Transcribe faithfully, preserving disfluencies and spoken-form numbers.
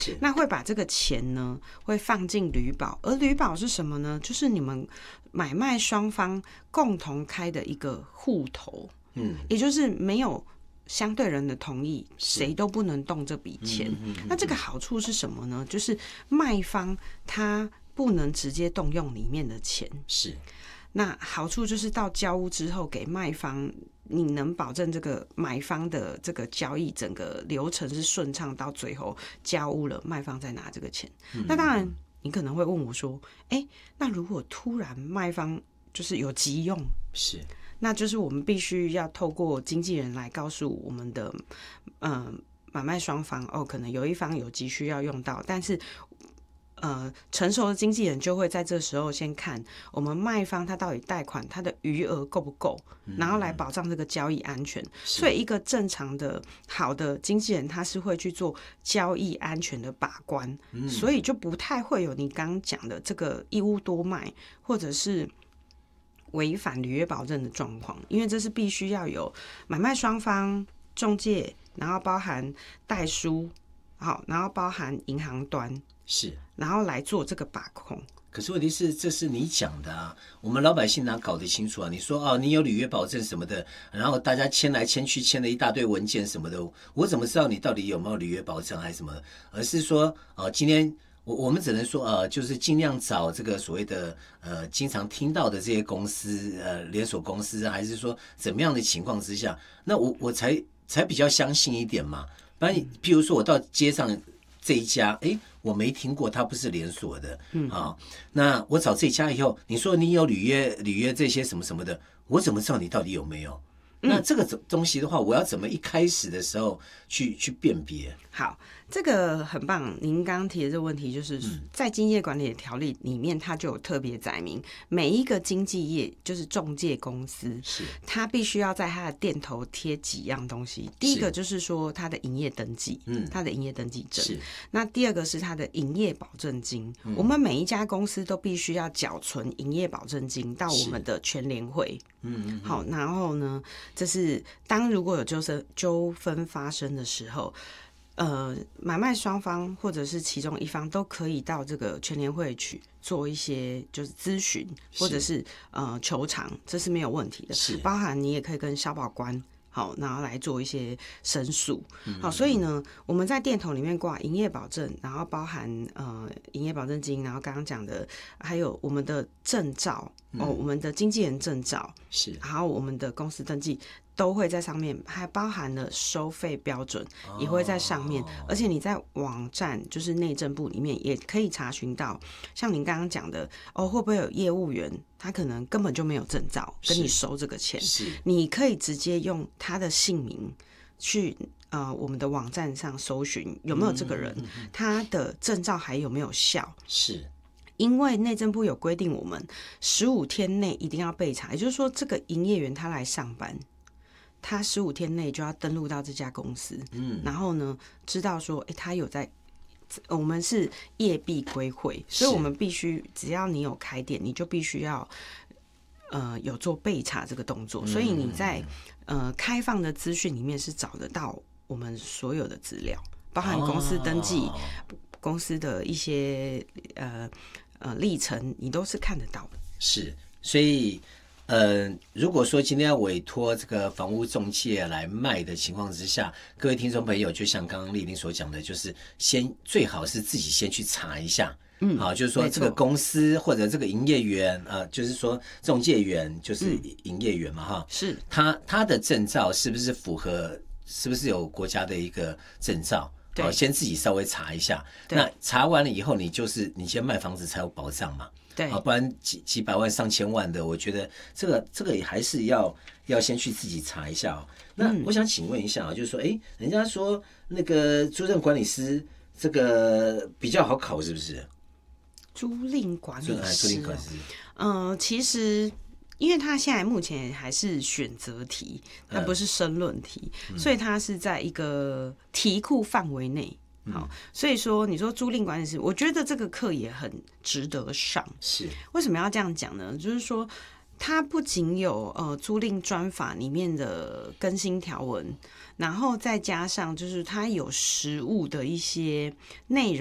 那会把这个钱呢，会放进旅保，而旅保是什么呢？就是你们买卖双方共同开的一个户头，嗯，也就是没有相对人的同意，谁都不能动这笔钱。那这个好处是什么呢？就是卖方他不能直接动用里面的钱， 是。 那好处就是到交屋之后给卖方，你能保证这个买方的这个交易整个流程是顺畅，到最后交屋了，卖方再拿这个钱。嗯、那当然，你可能会问我说：“哎、欸，那如果突然卖方就是有急用， 是， 那就是我们必须要透过经纪人来告诉我们的，嗯、呃，买卖双方哦，可能有一方有急需要用到，但是。”呃，成熟的经纪人就会在这时候先看我们卖方他到底贷款他的余额够不够，然后来保障这个交易安全。所以一个正常的好的经纪人他是会去做交易安全的把关，嗯、所以就不太会有你刚刚讲的这个一屋多卖或者是违反履约保证的状况，因为这是必须要有买卖双方、中介，然后包含代书，好，然后包含银行端。 是， 然后来做这个把控。 可是问题是，这是你讲的啊，我们老百姓哪搞得清楚啊？你说哦，你有履约保证什么的，然后大家签来签去，签了一大堆文件什么的，我怎么知道你到底有没有履约保证还是什么？而是说，呃，今天我我们只能说，呃，就是尽量找这个所谓的呃，经常听到的这些公司，呃，连锁公司，还是说怎么样的情况之下，那我我才才比较相信一点嘛。不然，譬如说我到街上。这一家，哎，我没听过，它不是连锁的，嗯啊，那我找这家以后，你说你有履约、履约这些什么什么的，我怎么知道你到底有没有？嗯、那这个东西的话，我要怎么一开始的时候去去辨别？ 好，这个很棒。您刚刚提的这个问题，就是在经业管理的条例里面，它就有特别载明，每一个经纪业就是中介公司， 是它必须要在它的店头贴几样东西。第一个就是说它的营业登记，嗯，它的营业登记证。是。那第二个是它的营业保证金，嗯、我们每一家公司都必须要缴存营业保证金到我们的全联会。嗯嗯。好，然后呢，这是当如果有纠纷纠纷发生的时候。呃，买卖双方或者是其中一方都可以到这个全联会去做一些就是咨询，或者是呃求偿，这是没有问题的。是，包含你也可以跟消保官好，然后来做一些申诉。好，所以呢，我们在店头里面挂营业保证，然后包含呃营业保证金，然后刚刚讲的还有我们的证照、嗯、哦，我们的经纪人证照是，还有我们的公司登记。都会在上面，还包含了收费标准也会在上面，而且你在网站就是内政部里面也可以查询到，像您刚刚讲的哦，会不会有业务员他可能根本就没有证照跟你收这个钱，你可以直接用他的姓名去呃我们的网站上搜寻有没有这个人，嗯嗯嗯、他的证照还有没有效？是。因为内政部有规定，我们十五天内一定要备查，也就是说，这个营业员他来上班。他十五天内就要登录到这家公司，嗯，然后呢，知道说，哎、欸，他有在，我们是业必归会，所以我们必须，只要你有开店，你就必须要，呃，有做备查这个动作，所以你在呃开放的资讯里面是找得到我们所有的资料，包含公司登记、哦、公司的一些呃呃历程，你都是看得到的。 是，所以。呃，如果说今天要委托这个房屋中介来卖的情况之下，各位听众朋友，就像刚刚丽玲所讲的，就是先最好是自己先去查一下，嗯，好，就是说这个公司或者这个营业员，呃，就是说中介员就是营业员嘛，哈、嗯， 是他他的证照是不是符合，是不是有国家的一个证照？对、哦，先自己稍微查一下。那查完了以后，你就是你先卖房子才有保障嘛。 对， 啊，不然几几百万、上千万的，我觉得这个这个也还是要要先去自己查一下哦。那我想请问一下啊，就是说，哎，人家说那个租赁管理师这个比较好考，是不是？ 租赁管理师、哦， 租赁管理师， 嗯、呃，其实。因为它现在目前还是选择题，它不是申论题，嗯、所以它是在一个题库范围内。好，所以说你说租赁管理师，我觉得这个课也很值得上。 是为什么要这样讲呢？就是说， 它不仅有呃租赁专法里面的更新条文，然后再加上就是它有实务的一些内容。